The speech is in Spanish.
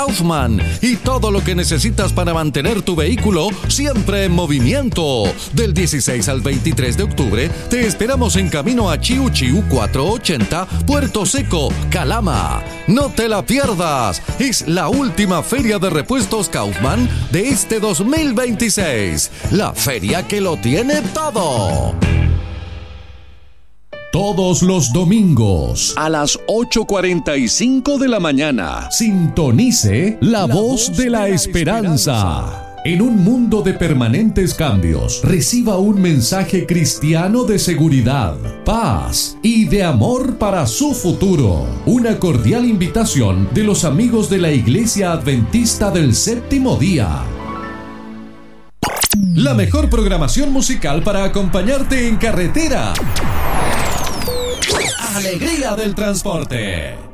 Kaufman y todo lo que necesitas para mantener tu vehículo siempre en movimiento. Del 16 al 23 de octubre te esperamos en camino a Chiu Chiu 480, Puerto Seco, Calama. No te la pierdas. Es la última feria de repuestos Kaufman de este 2026. La feria que lo tiene todo. Todos los domingos a las 8:45 de la mañana. Sintonice La Voz de la Esperanza. En un mundo de permanentes cambios, reciba un mensaje cristiano de seguridad, paz y de amor para su futuro. Una cordial invitación de los amigos de la Iglesia Adventista del Séptimo Día. La mejor programación musical para acompañarte en carretera. Alegría del transporte.